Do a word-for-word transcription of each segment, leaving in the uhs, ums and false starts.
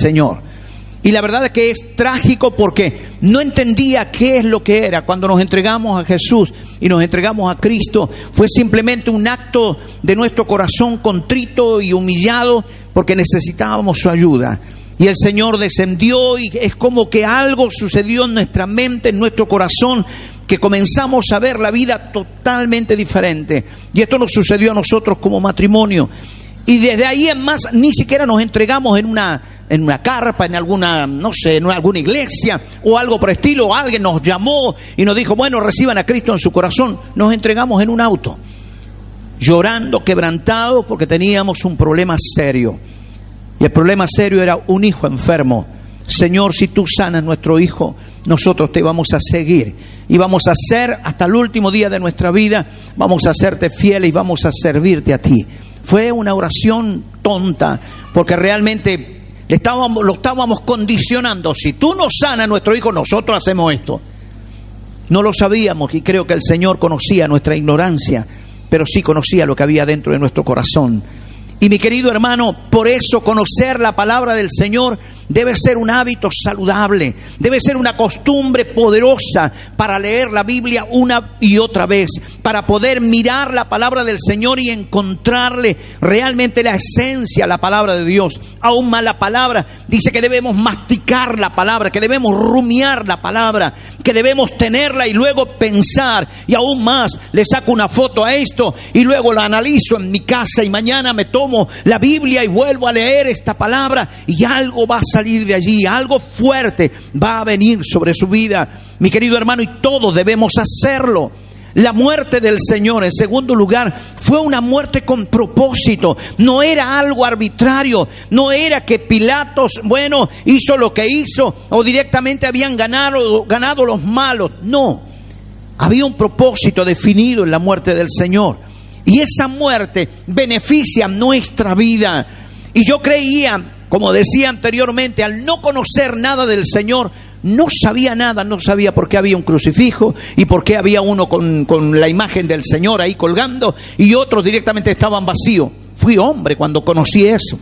Señor. Y la verdad es que es trágico porque no entendía qué es lo que era. Cuando nos entregamos a Jesús y nos entregamos a Cristo, fue simplemente un acto de nuestro corazón contrito y humillado porque necesitábamos su ayuda. Y el Señor descendió y es como que algo sucedió en nuestra mente, en nuestro corazón, que comenzamos a ver la vida totalmente diferente. Y esto nos sucedió a nosotros como matrimonio. Y desde ahí en más, ni siquiera nos entregamos en una, en una carpa, en alguna, no sé, en alguna iglesia o algo por el estilo. Alguien nos llamó y nos dijo, bueno, reciban a Cristo en su corazón. Nos entregamos en un auto, llorando, quebrantados, porque teníamos un problema serio. Y el problema serio era un hijo enfermo. Señor, si tú sanas nuestro hijo, nosotros te vamos a seguir. Y vamos a hacer hasta el último día de nuestra vida, vamos a hacerte fieles y vamos a servirte a ti. Fue una oración tonta, porque realmente le estábamos, lo estábamos condicionando. Si tú nos sanas a nuestro hijo, nosotros hacemos esto. No lo sabíamos y creo que el Señor conocía nuestra ignorancia, pero sí conocía lo que había dentro de nuestro corazón. Y mi querido hermano, por eso conocer la palabra del Señor debe ser un hábito saludable, debe ser una costumbre poderosa para leer la Biblia una y otra vez, para poder mirar la palabra del Señor y encontrarle realmente la esencia a la palabra de Dios. Aún más la palabra dice que debemos masticar la palabra, que debemos rumiar la palabra, que debemos tenerla y luego pensar. Y aún más, le saco una foto a esto y luego la analizo en mi casa y mañana me tomo la Biblia y vuelvo a leer esta palabra y algo va a salir de allí, algo fuerte va a venir sobre su vida, mi querido hermano, y todos debemos hacerlo. La muerte del Señor, en segundo lugar, fue una muerte con propósito. No era algo arbitrario. No era que Pilatos, bueno, hizo lo que hizo o directamente habían ganado, ganado los malos. No. Había un propósito definido en la muerte del Señor. Y esa muerte beneficia nuestra vida. Y yo creía, como decía anteriormente, al no conocer nada del Señor, no sabía nada, no sabía por qué había un crucifijo y por qué había uno con, con la imagen del Señor ahí colgando y otros directamente estaban vacíos. Fui hombre cuando conocí eso.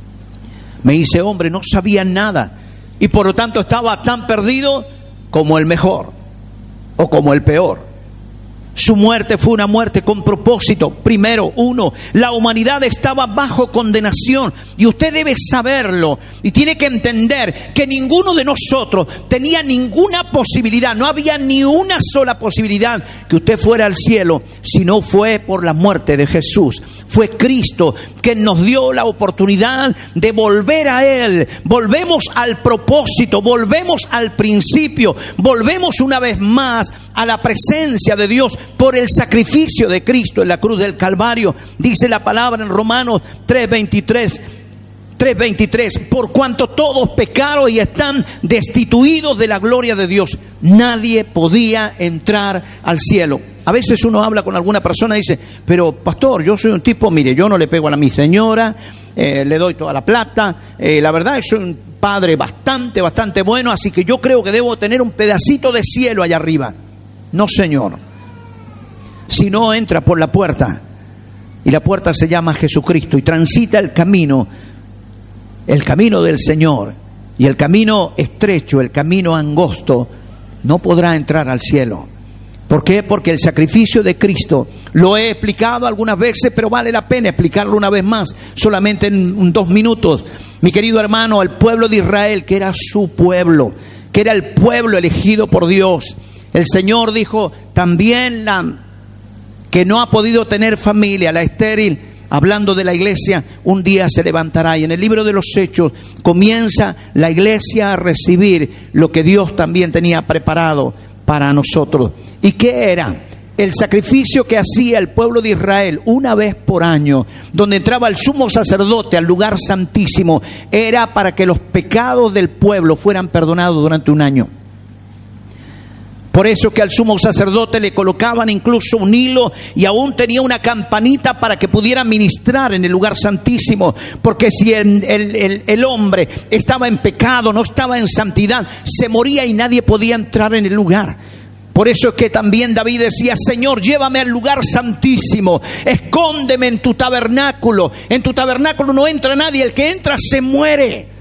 Me hice hombre, no sabía nada y por lo tanto estaba tan perdido como el mejor o como el peor. Su muerte fue una muerte con propósito. Primero, uno, la humanidad estaba bajo condenación y usted debe saberlo y tiene que entender que ninguno de nosotros tenía ninguna posibilidad, no había ni una sola posibilidad que usted fuera al cielo si no fue por la muerte de Jesús. Fue Cristo quien nos dio la oportunidad de volver a Él. Volvemos al propósito, volvemos al principio, volvemos una vez más a la presencia de Dios por el sacrificio de Cristo en la cruz del Calvario. Dice la palabra en Romanos tres veintitrés, por cuanto todos pecaron y están destituidos de la gloria de Dios, nadie podía entrar al cielo. A veces uno habla con alguna persona y dice, pero pastor, yo soy un tipo, mire, yo no le pego a mi señora, eh, le doy toda la plata, eh, la verdad soy un padre bastante, bastante bueno, así que yo creo que debo tener un pedacito de cielo allá arriba. No, señor. Si no, entra por la puerta y la puerta se llama Jesucristo y transita el camino, el camino del Señor, y el camino estrecho, el camino angosto, no podrá entrar al cielo. ¿Por qué? Porque el sacrificio de Cristo, lo he explicado algunas veces, pero vale la pena explicarlo una vez más, solamente en dos minutos. Mi querido hermano, el pueblo de Israel, que era su pueblo, que era el pueblo elegido por Dios, el Señor dijo, también la que no ha podido tener familia, la estéril, hablando de la iglesia, un día se levantará. Y en el libro de los Hechos comienza la iglesia a recibir lo que Dios también tenía preparado para nosotros. ¿Y qué era? El sacrificio que hacía el pueblo de Israel una vez por año, donde entraba el sumo sacerdote al lugar santísimo, era para que los pecados del pueblo fueran perdonados durante un año. Por eso que al sumo sacerdote le colocaban incluso un hilo y aún tenía una campanita para que pudiera ministrar en el lugar santísimo. Porque si el, el, el, el hombre estaba en pecado, no estaba en santidad, se moría y nadie podía entrar en el lugar. Por eso es que también David decía, Señor, llévame al lugar santísimo, escóndeme en tu tabernáculo. En tu tabernáculo no entra nadie, el que entra se muere.